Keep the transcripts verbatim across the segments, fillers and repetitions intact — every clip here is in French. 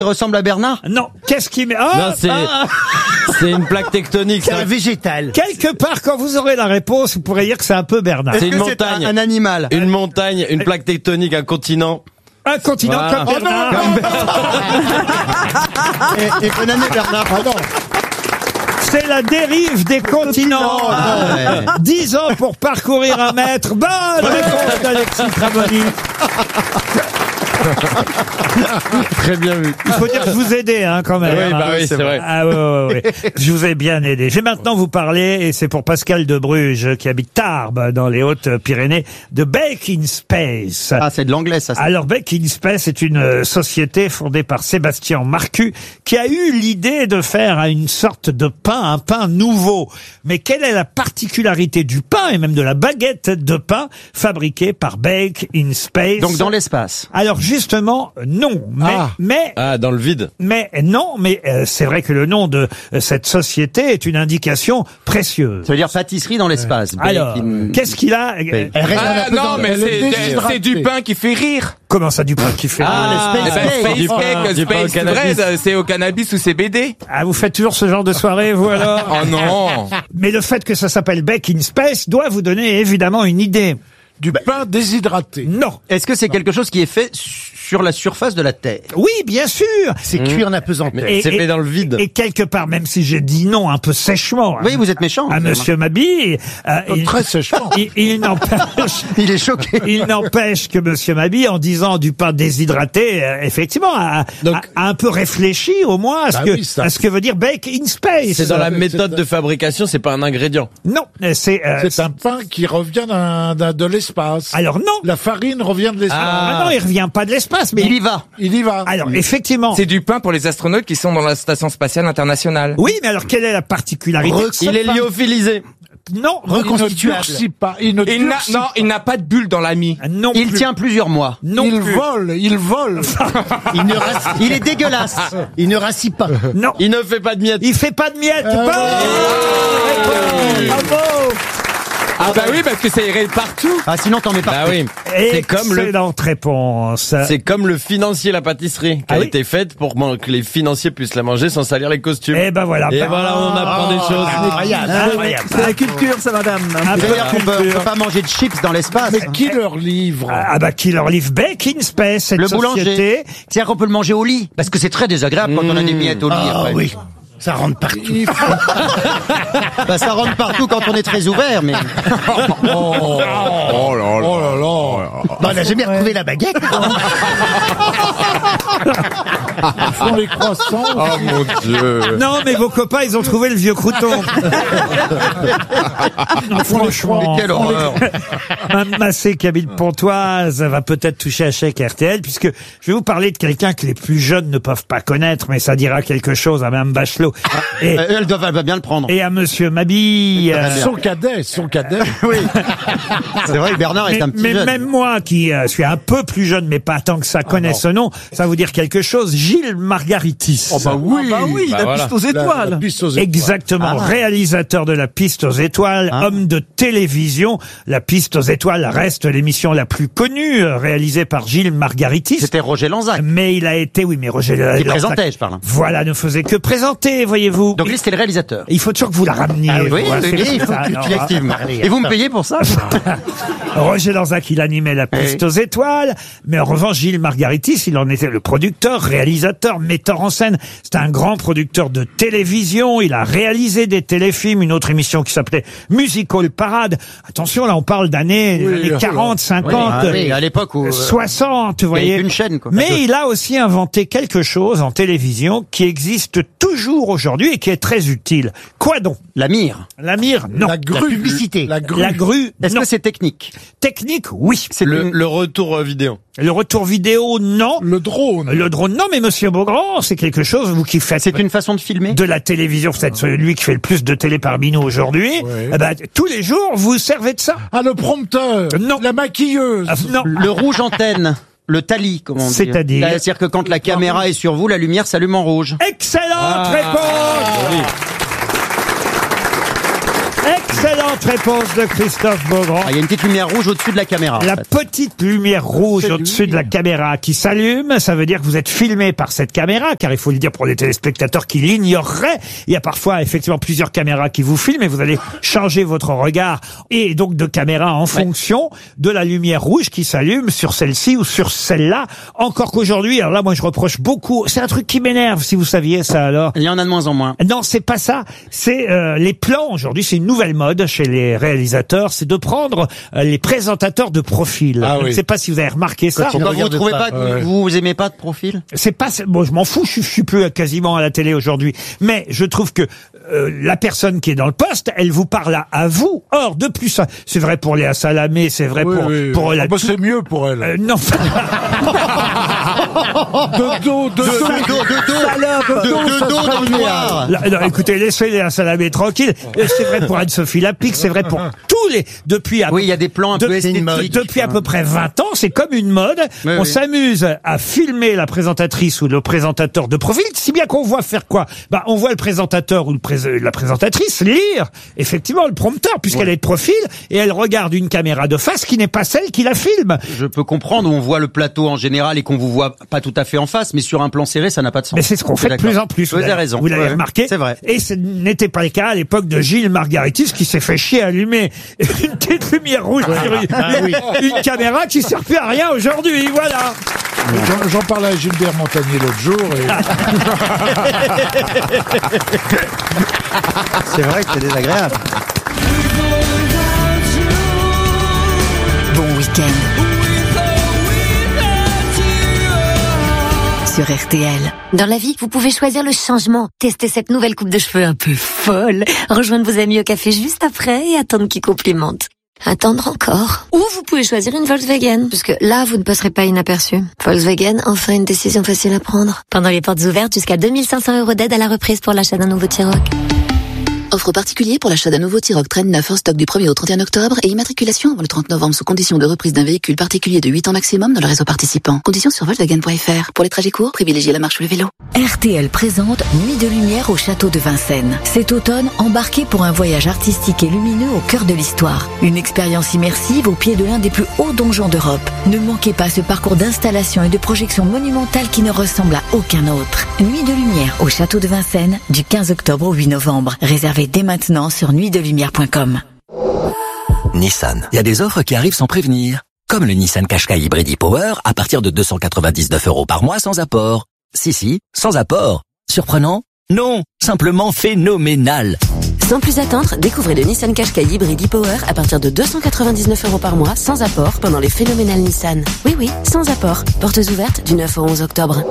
Il ressemble à Bernard? Non. Qu'est-ce qui met... Oh, Non, c'est ah, c'est une plaque tectonique. C'est ça. un végétal. quelque part, quand vous aurez la réponse, vous pourrez dire que c'est un peu Bernard. C'est Est-ce une que c'est montagne. un, un animal? Une montagne, une plaque tectonique, un continent. Un continent Voilà. comme Bernard. Et, et bonne année, Bernard. C'est la dérive des continents. Ah, ouais. Dix ans pour parcourir un mètre. Bonne réponse d'Alexis Tramoni. Très bien vu. Il faut dire que je vous aidais, hein, quand même. Oui, hein. bah oui, c'est vrai. Ah ouais, ouais, ouais. Je vous ai bien aidé. Je vais maintenant vous parler, et c'est pour Pascal de Bruges, qui habite Tarbes, dans les Hautes-Pyrénées, de Bake in Space. Ah, c'est de l'anglais, ça. c'est- Alors, Bake in Space est une euh, société fondée par Sébastien Marcu, qui a eu l'idée de faire une sorte de pain, un pain nouveau. Mais quelle est la particularité du pain, et même de la baguette de pain, fabriquée par Bake in Space? Donc dans l'espace. Alors, justement, non. Mais, Ah. mais Ah, dans le vide. mais non, mais euh, c'est vrai que le nom de euh, cette société est une indication précieuse. Ça veut dire pâtisserie dans l'espace. Alors, Bake in- qu'est-ce qu'il a euh, Bake. Elle résonne Ah un peu non, dans- mais elle est c'est déshydratée. c'est du pain qui fait rire. Comment ça, du pain qui fait Ah, Eh Space ben, Cake. Space Du pain- Cake, du pain au Space, c'est cannabis. vrai, c'est au cannabis ou c'est B D. Ah, vous faites toujours ce genre de soirée, vous, alors? Oh non. Mais le fait que ça s'appelle Bake in Space doit vous donner évidemment une idée. Du pain déshydraté. Non. Est-ce que c'est quelque chose qui est fait sur la surface de la Terre? Oui, bien sûr. C'est cuir en apesanteur. Mais c'est fait dans le vide. Et, et quelque part, même si j'ai dit non un peu sèchement. Oui, hein, vous êtes méchant. à Monsieur Mabille, euh, il, Très sèchement. il, il n'empêche, Il est choqué. il n'empêche que Monsieur Mabille, en disant du pain déshydraté, euh, effectivement, a, Donc- a- a un peu réfléchi au moins à ce Bah que, oui, ça- à ce que veut dire Bake in Space. C'est dans la c'est- méthode c'est- de fabrication, c'est pas un ingrédient. Non, euh, c'est. euh, C'est un pain qui revient d'un- d'un- de l'espace. alors non. La farine revient de l'espace. Ah non, il revient pas de l'espace, mais Il y va. Il y va. alors effectivement. C'est du pain pour les astronautes qui sont dans la station spatiale internationale. Oui, mais alors quelle est la particularité? Il est lyophilisé. Non, Il ne Reconstituable. durcit pas. Il ne Il n'a, durcit non, pas. il n'a pas de bulle dans la mie. non Il plus. tient plusieurs mois. Non il plus. vole. Il vole. Il ne rassit, Il est dégueulasse. il ne rassit pas. Non. Il ne fait pas de miettes. Il fait pas de miettes. Ah Bonne réponse. Bravo. Ah bah oui, parce que ça irait partout. Ah, sinon t'en mets pas. Bah oui. C'est comme le Excellente réponse. c'est comme le financier la pâtisserie qui Ah a oui. été faite pour man- que les financiers puissent la manger sans salir les costumes. Eh ben voilà. Et Ben- voilà, on apprend des choses. Incroyable. Incroyable. C'est la culture, ça, madame. Un peu C'est-à-dire de qu'on peut, on culture. peut pas manger de chips dans l'espace. Mais qui leur livre? Ah bah qui leur livre Bake in Space, cette Le société. boulanger. C'est-à-dire qu'on peut le manger au lit. Parce que c'est très désagréable quand on a des miettes au lit. Ah après. oui, ça rentre partout. Il faut- Bah, ça rentre partout quand on est très ouvert, mais. Oh là là. Oh là là. Bah, on n'a jamais retrouvé la baguette. Ils font les croissants. Oh mon Dieu. Non, mais vos copains, ils ont trouvé le vieux crouton. Non, franchement. Quelle horreur. Mme Massé, qui habite Pontoise, va peut-être toucher un chèque R T L, puisque je vais vous parler de quelqu'un que les plus jeunes ne peuvent pas connaître, mais ça dira quelque chose à Mme Bachelot et, Euh, Elle, doit, elle va bien le prendre. et à Monsieur Mabille. euh, Son cadet, son cadet. Oui. C'est vrai que Bernard est mais, un petit mais jeune. même moi, qui euh, suis un peu plus jeune, mais pas tant que ça, connais ce nom, ça va vous dire quelque chose. Gilles Margaritis. Oh bah oui. bah oui, Bah la voilà. piste aux La- étoiles. la piste aux étoiles. Exactement, Ah. réalisateur de La Piste aux Étoiles, Ah. homme de télévision. La Piste aux Étoiles reste l'émission la plus connue, euh, réalisée par Gilles Margaritis. C'était Roger Lanzac. Mais il a été, oui, mais Roger Lanzac, Il présentait, je parle. voilà, ne faisait que présenter, voyez-vous. Donc lui, c'était le réalisateur. Il faut toujours que vous la rameniez. Ah oui, vous, oui, hein, oui, c'est il faut ça, que alors, tu l'actives. hein. Et vous me payez pour ça? Roger Lanzac, il animait La Piste Oui. aux Étoiles, mais en revanche, Gilles Margaritis, il en était le producteur, réalisateur, metteur en scène. C'est un grand producteur de télévision. Il a réalisé des téléfilms, une autre émission qui s'appelait Musical Parade. Attention, là, on parle d'années Oui, années oh là. quarante, cinquante, Ah oui, à l'époque où. euh, soixante, vous il y avait voyez. qu'une chaîne, quoi. Mais il a aussi inventé quelque chose en télévision qui existe toujours aujourd'hui et qui est très utile. Quoi donc? La mire. La mire? Non. La grue. publicité. La grue. La grue? Est-ce Non. que c'est technique? Technique? Oui. C'est Le, une- le retour euh, vidéo. Le retour vidéo? Non. Le drone. Le drone? Non, mais Monsieur Beaugrand, c'est quelque chose, vous qui faites C'est une façon de filmer? de la télévision, vous êtes celui qui fait le plus de télé parmi nous aujourd'hui. Ouais. Eh ben, tous les jours, vous servez de ça? Ah, le prompteur. Non. La maquilleuse. Ah, non. Le rouge antenne. Le tali, comment on dit. C'est-à-dire C'est-à-dire que quand la caméra est sur vous, la lumière s'allume en rouge. Excellente Ah, réponse! joli. Excellente Excellente réponse de Christophe Beaugrand. Ah, il y a une petite lumière rouge au-dessus de la caméra. en La fait. petite lumière rouge C'est au-dessus lui. de la caméra qui s'allume, ça veut dire que vous êtes filmé par cette caméra, car il faut le dire pour les téléspectateurs qui l'ignoreraient, il y a parfois effectivement plusieurs caméras qui vous filment et vous allez changer votre regard et donc de caméra en fonction de la lumière rouge qui s'allume sur celle-ci ou sur celle-là. Encore qu'aujourd'hui, alors là moi je reproche beaucoup, c'est un truc qui m'énerve si vous saviez ça alors. Il y en a de moins en moins. Non, c'est pas ça. C'est euh, les plans aujourd'hui. C'est une nouvelle mode chez les réalisateurs. C'est de prendre euh, les présentateurs de profil. Ah Je ne oui. sais pas si vous avez remarqué ça. tu- Pourquoi vous ne regarde trouvez pas. pas que Ouais. vous, vous aimez pas de profil? C'est pas. Bon, je m'en fous. Je, suis- je suis plus quasiment à la télé aujourd'hui. Mais je trouve que euh, la personne qui est dans le poste, elle vous parle à, à vous. Or, de plus, c'est vrai pour Léa Salamé, c'est vrai Oui, pour oui. pour la. Ah bah, c'est mieux pour elle. Euh, non. De dos, de dos. De dos, de dos, Salope, de, dos, de ça dos serait dans le mieux. noir. Là, non, écoutez, laissez Léa Salamé tranquille. Et c'est vrai pour Anne-Sophie Lapix, c'est vrai pour tous les depuis. À Oui, il y a des plans un peu Depuis- esthétiques. Depuis à peu près vingt ans, c'est comme une mode. Oui, on oui. s'amuse à filmer la présentatrice ou le présentateur de profil, si bien qu'on voit faire quoi? Bah, on voit le présentateur ou le prés- la présentatrice lire, effectivement, le prompteur, puisqu'elle est de profil, et elle regarde une caméra de face qui n'est pas celle qui la filme. Je peux comprendre où on voit le plateau en général et qu'on vous voit pas tout à fait en face, mais sur un plan serré, ça n'a pas de sens. Mais c'est ce qu'on Je fait suis de plus d'accord. en plus. Vous avez raison. Vous l'avez Ouais, remarqué. C'est vrai. Et ce n'était pas le cas à l'époque de Gilles Margaritis qui s'est fait chier à allumer une petite lumière rouge sur une, Ah oui. une caméra qui sert plus à rien aujourd'hui. Voilà. J'en- J'en parlais à Gilbert Montagnier l'autre jour. Et... C'est vrai que c'est désagréable. Bon week-end. Sur R T L. Dans la vie, vous pouvez choisir le changement. Tester cette nouvelle coupe de cheveux un peu folle. Rejoindre vos amis au café juste après et attendre qu'ils complimentent. Attendre encore. Ou vous pouvez choisir une Volkswagen. Parce que là, vous ne passerez pas inaperçu. Volkswagen, enfin une décision facile à prendre. Pendant les portes ouvertes, jusqu'à deux mille cinq cents euros d'aide à la reprise pour l'achat d'un nouveau T-Roc. Offre particulier pour l'achat d'un nouveau T-Roc Train neuf en stock du premier au trente et un octobre et immatriculation avant le trente novembre sous condition de reprise d'un véhicule particulier de huit ans maximum dans le réseau participant. Conditions sur Volkswagen point F R. Pour les trajets courts, privilégiez la marche ou le vélo. R T L présente Nuit de lumière au château de Vincennes. Cet automne, embarquez pour un voyage artistique et lumineux au cœur de l'histoire. Une expérience immersive au pied de l'un des plus hauts donjons d'Europe. Ne manquez pas ce parcours d'installation et de projection monumentale qui ne ressemble à aucun autre. Nuit de lumière au château de Vincennes du quinze octobre au huit novembre. Réservez dès maintenant sur nuit de lumière point com. Nissan. Il y a des offres qui arrivent sans prévenir. Comme le Nissan Qashqai Hybrid e-Power à partir de deux cent quatre-vingt-dix-neuf euros par mois sans apport. Si, si, sans apport. Surprenant? Non, simplement phénoménal. Sans plus attendre, découvrez le Nissan Qashqai Hybrid e-Power à partir de deux cent quatre-vingt-dix-neuf euros par mois sans apport pendant les phénoménales Nissan. Oui, oui, sans apport. Portes ouvertes du neuf au onze octobre.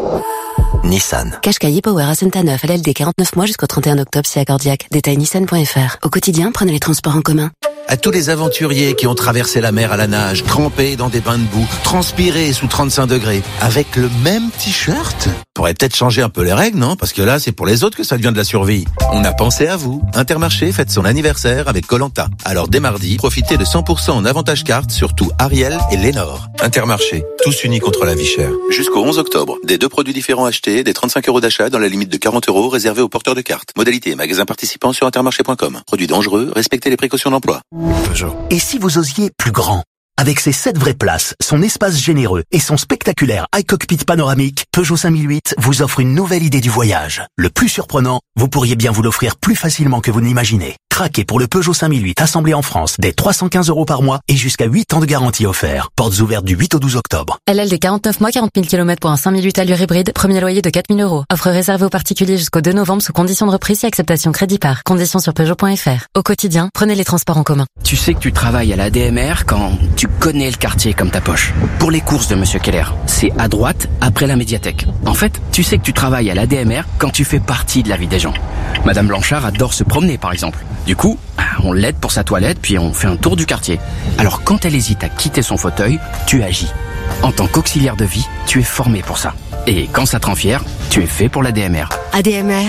Nissan. Qashqai e-Power à Saint-Neuf, L L D quarante-neuf mois jusqu'au trente et un octobre si accordiaque. Détail nissan point F R. Au quotidien, prenez les transports en commun. À tous les aventuriers qui ont traversé la mer à la nage, trempés dans des bains de boue, transpirés sous trente-cinq degrés, avec le même t-shirt. Pourrait peut-être changer un peu les règles, non? Parce que là, c'est pour les autres que ça devient de la survie. On a pensé à vous. Intermarché fête son anniversaire avec Koh-Lanta. Alors dès mardi, profitez de cent pour cent en avantage carte sur tout Ariel et Lénore. Intermarché, tous unis contre la vie chère. Jusqu'au onze octobre, des deux produits différents achetés, des trente-cinq euros d'achat dans la limite de quarante euros réservés aux porteurs de cartes. Modalité magasin participant sur intermarché point com. Produits dangereux, respectez les précautions d'emploi. Peugeot. Et si vous osiez plus grand? Avec ses sept vraies places, son espace généreux et son spectaculaire iCockpit panoramique, Peugeot cinq mille huit vous offre une nouvelle idée du voyage. Le plus surprenant, vous pourriez bien vous l'offrir plus facilement que vous ne l'imaginez. Craquez pour le Peugeot cinq mille huit assemblé en France dès trois cent quinze euros par mois et jusqu'à huit ans de garantie offert. Portes ouvertes du huit au douze octobre. L L D quarante-neuf mois, quarante mille kilomètres pour un cinq mille huit allure hybride, premier loyer de quatre mille euros. Offre réservée aux particuliers jusqu'au deux novembre sous condition de reprise et acceptation crédit par. Conditions sur Peugeot point F R. Au quotidien, prenez les transports en commun. Tu sais que tu travailles à la D M R quand tu connais le quartier comme ta poche. Pour les courses de Monsieur Keller, c'est à droite, après la médiathèque. En fait, tu sais que tu travailles à la D M R quand tu fais partie de la vie des gens. Madame Blanchard adore se promener, par exemple. Du coup, on l'aide pour sa toilette, puis on fait un tour du quartier. Alors quand elle hésite à quitter son fauteuil, tu agis. En tant qu'auxiliaire de vie, tu es formé pour ça. Et quand ça te rend fier, tu es fait pour la D M R. A D M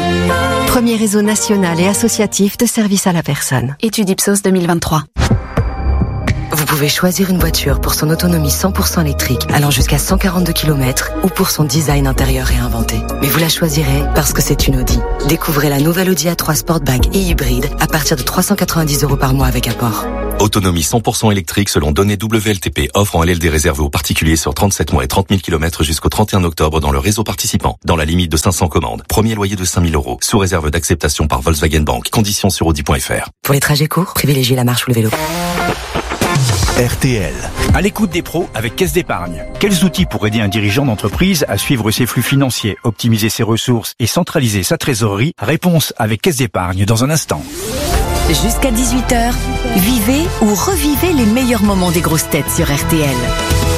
R, premier réseau national et associatif de services à la personne. Étude Ipsos deux mille vingt-trois. Vous pouvez choisir une voiture pour son autonomie cent pour cent électrique allant jusqu'à cent quarante-deux kilomètres ou pour son design intérieur réinventé. Mais vous la choisirez parce que c'est une Audi. Découvrez la nouvelle Audi A trois Sportback et hybride à partir de trois cent quatre-vingt-dix euros par mois avec apport. Autonomie cent pour cent électrique selon données W L T P. Offre en L L D réservé aux particuliers sur trente-sept mois et trente mille kilomètres jusqu'au trente et un octobre dans le réseau participant. Dans la limite de cinq cents commandes. Premier loyer de cinq mille euros. Sous réserve d'acceptation par Volkswagen Bank. Conditions sur audi point f r. Pour les trajets courts, privilégiez la marche ou le vélo. R T L. À l'écoute des pros avec Caisse d'épargne. Quels outils pour aider un dirigeant d'entreprise à suivre ses flux financiers, optimiser ses ressources et centraliser sa trésorerie? Réponse avec Caisse d'épargne dans un instant. Jusqu'à dix-huit heures, vivez ou revivez les meilleurs moments des grosses têtes sur R T L.